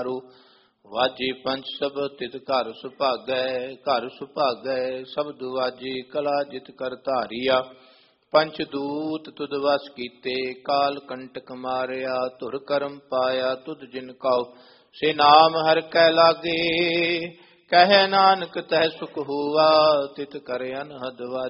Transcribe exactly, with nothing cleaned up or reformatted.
ਵਾਜੀ ਪੰਚ ਸਬਦ ਤਿਤ ਘਰ ਸੁਭਾਗੈ, ਘਰ ਸੁਭਾਗੈ ਸ਼ਬਦ ਵਾਜੀ ਕਲਾ ਜਿਤ ਕਰ ਧਾਰੀਆ। ਪੰਚ ਦੂਤ ਤੁਧ ਵਸ ਕੀਤੇ, ਕਾਲ ਕੰਟਕ ਮਾਰਿਆ, ਧੁਰ ਕਰਮ ਪਾਇਆ ਤੁਧ ਜਿਨ ਕਉ, ਸੇ ਨਾਮ ਹਰਿ ਕੈ ਲਾਗੇ। ਕਹਿ ਨਾਨਕ ਤਹਿ ਸੁਖ ਹੋਆ, ਤਿਤ ਕਰ ਅਨਹਦ ਵਾਜੀ।